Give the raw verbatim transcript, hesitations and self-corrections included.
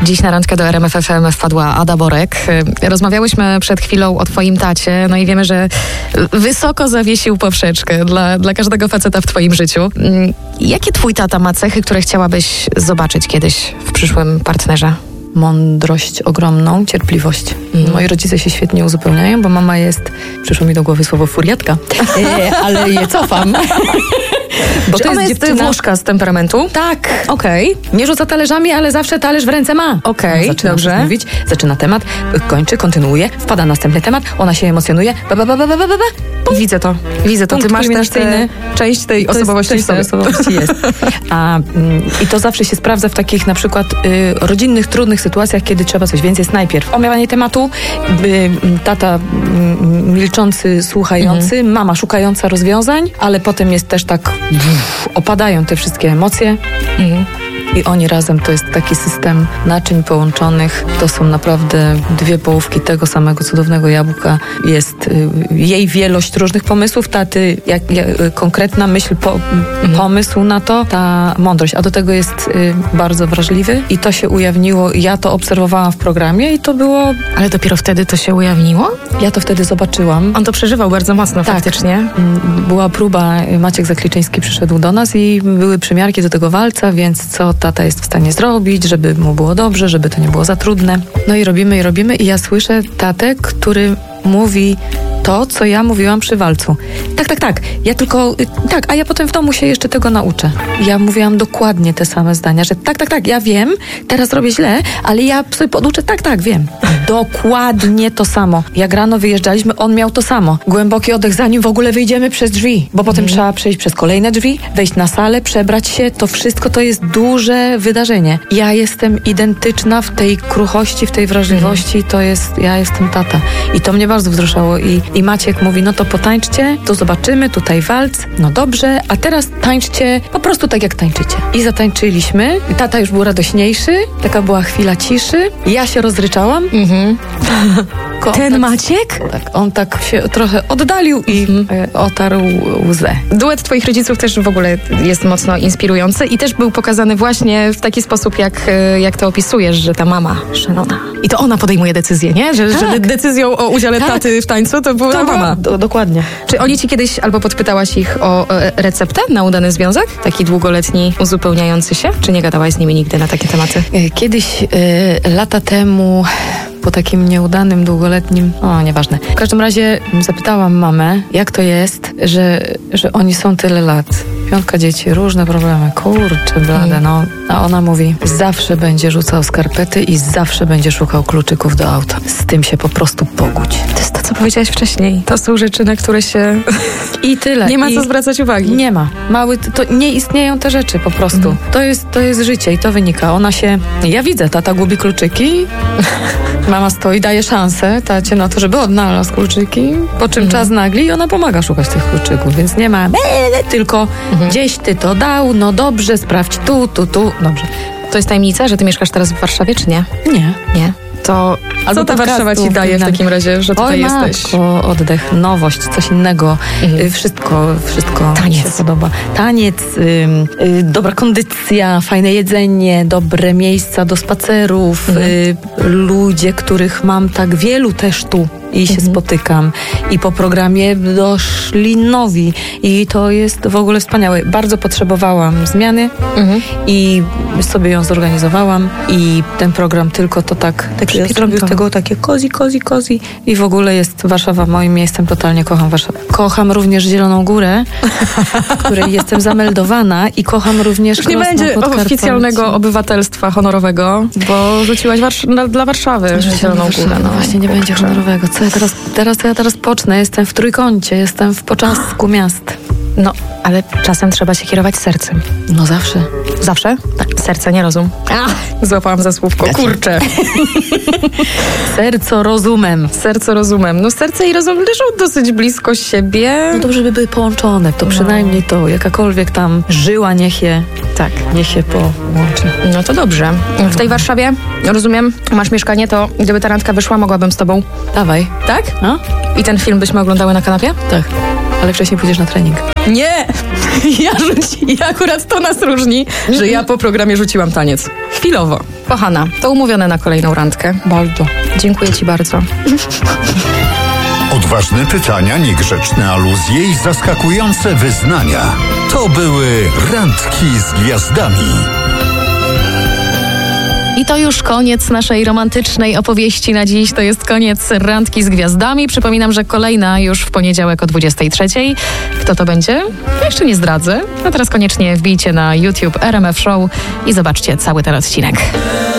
Dziś na randkę do R M F F M wpadła Ada Borek. Rozmawiałyśmy przed chwilą o twoim tacie, no i wiemy, że wysoko zawiesił poprzeczkę dla, dla każdego faceta w twoim życiu. Jakie twój tata ma cechy, które chciałabyś zobaczyć kiedyś w przyszłym partnerze? Mądrość ogromną, cierpliwość. Mm. Moi rodzice się świetnie uzupełniają, bo mama jest, przyszło mi do głowy słowo furiatka, e, ale je cofam. Bo Czy to ona jest dziewczyna... Włoszka z temperamentu? Tak. Okej. Okay. Nie rzuca talerzami, ale zawsze talerz w ręce ma. Okej, okay, dobrze. Mówić, zaczyna temat, kończy, kontynuuje, wpada następny temat, ona się emocjonuje. Ba, ba, ba, ba, ba, ba, ba. Widzę to, widzę to. Ty masz też te, część tej to osobowości jest, część w sobie. Osobowości jest. A, mm, I to zawsze się sprawdza w takich na przykład y, rodzinnych, trudnych sytuacjach, kiedy trzeba coś, więc jest najpierw omawianie tematu, y, tata y, milczący, słuchający, mhm. mama szukająca rozwiązań, ale potem jest też tak pff, opadają te wszystkie emocje. Mhm. I oni razem to jest taki system naczyń połączonych. To są naprawdę dwie połówki tego samego cudownego jabłka. Jest y, jej wielość różnych pomysłów, taty jak, jak, konkretna myśl, po, mhm. pomysł na to, ta mądrość. A do tego jest y, bardzo wrażliwy i to się ujawniło. Ja to obserwowałam w programie i to było... Ale dopiero wtedy to się ujawniło? Ja to wtedy zobaczyłam. On to przeżywał bardzo mocno tak. faktycznie. Była próba, Maciek Zakliczyński przyszedł do nas i były przymiarki do tego walca, więc co tata jest w stanie zrobić, żeby mu było dobrze, żeby to nie było za trudne. No i robimy, i robimy i ja słyszę tatę, który mówi to, co ja mówiłam przy walcu. Tak, tak, tak. Ja tylko, tak, a ja potem w domu się jeszcze tego nauczę. Ja mówiłam dokładnie te same zdania, że tak, tak, tak, ja wiem, teraz robię źle, ale ja sobie poduczę, tak, tak, wiem. Dokładnie to samo. Jak rano wyjeżdżaliśmy, on miał to samo. Głęboki oddech, zanim w ogóle wyjdziemy przez drzwi, bo potem mm. trzeba przejść przez kolejne drzwi, wejść na salę, przebrać się, to wszystko to jest duże wydarzenie. Ja jestem identyczna w tej kruchości, w tej wrażliwości, mm. to jest, ja jestem tata. I to mnie bardzo wzruszało i I Maciek mówi, no to potańczcie, to zobaczymy, tutaj walc, no dobrze, a teraz tańczcie po prostu tak, jak tańczycie. I zatańczyliśmy, i tata już był radośniejszy, taka była chwila ciszy, ja się rozryczałam. Mhm. Ten tak, Maciek? Tak, on tak się trochę oddalił i mhm. otarł łzę. Duet twoich rodziców też w ogóle jest mocno inspirujący i też był pokazany właśnie w taki sposób, jak, jak to opisujesz, że ta mama szalona. I to ona podejmuje decyzję, nie? Że, tak. że decyzją o udziale tak. taty w tańcu to była to mama. Do, dokładnie. Czy oni ci kiedyś albo podpytałaś ich o e, receptę na udany związek? Taki długoletni, uzupełniający się? Czy nie gadałaś z nimi nigdy na takie tematy? Kiedyś, e, lata temu... po takim nieudanym, długoletnim, o nieważne. W każdym razie zapytałam mamę, jak to jest, że, że oni są tyle lat. Piątka dzieci, różne problemy, kurczę blade, no. A ona mówi, zawsze będzie rzucał skarpety i zawsze będzie szukał kluczyków do auta. Z tym się po prostu pogódź. To jest to, co powiedziałaś wcześniej. To są rzeczy, na które się... I tyle. Nie ma I co zwracać uwagi. Nie ma. Mały, to nie istnieją te rzeczy po prostu. Mm. To jest, to jest życie i to wynika. Ona się... Ja widzę, tata gubi kluczyki. Mama stoi, daje szansę tacie na to, żeby odnalazł kluczyki, po czym mm. czas nagli i ona pomaga szukać tych kluczyków, więc nie ma tylko mm. gdzieś ty to dał, no dobrze, sprawdź tu, tu, tu, dobrze. To jest tajemnica, że ty mieszkasz teraz w Warszawie, czy nie? Nie. Nie. To co ta Warszawa ci daje w takim razie, że tutaj Oj, jesteś? Matko, oddech, nowość, coś innego. Mhm. Wszystko, wszystko Taniec. mi się podoba. Taniec, y, y, dobra kondycja, fajne jedzenie, dobre miejsca do spacerów, mhm. y, ludzie, których mam tak wielu też tu. I się mhm. spotykam. I po programie doszli nowi. I to jest w ogóle wspaniałe. Bardzo potrzebowałam zmiany mhm. i sobie ją zorganizowałam. I ten program tylko to tak, tak ja zrobił z tego takie cozy, cozy, cozy. I w ogóle jest Warszawa moim miejscem. Totalnie kocham Warszawę. Kocham również Zieloną Górę, w której jestem zameldowana i kocham również Już nie będzie oficjalnego obywatelstwa honorowego, bo rzuciłaś Warsz- na, dla Warszawy Zieloną Górę. No właśnie, nie będzie honorowego. Co ja teraz, teraz, ja teraz pocznę? Jestem w trójkącie, jestem w poczasku miast. No, ale czasem trzeba się kierować sercem. No zawsze. Zawsze? Tak. Serce, nie rozum. Ach, złapałam za słówko. Gacie. Kurczę. Serco rozumem. Serco rozumem. No serce i rozum leżą dosyć blisko siebie. No dobrze by były połączone. To no. przynajmniej to. Jakakolwiek tam żyła, niech je, tak, niech je połączy. No to dobrze. W tej Warszawie, rozumiem, masz mieszkanie, to gdyby ta randka wyszła, mogłabym z tobą. Dawaj. Tak? No. I ten film byśmy oglądały na kanapie? Tak. Ale wcześniej pójdziesz na trening. Nie! Ja rzuci, ja akurat to nas różni, że ja po programie rzuciłam taniec. Chwilowo. Kochana, to umówione na kolejną randkę. Bardzo. Dziękuję ci bardzo. Odważne pytania, niegrzeczne aluzje i zaskakujące wyznania. To były Randki z Gwiazdami. I to już koniec naszej romantycznej opowieści na dziś. To jest koniec Randki z Gwiazdami. Przypominam, że kolejna już w poniedziałek o dwudziestej trzeciej. Kto to będzie? Jeszcze nie zdradzę. A teraz koniecznie wbijcie na YouTube R M F Show i zobaczcie cały ten odcinek.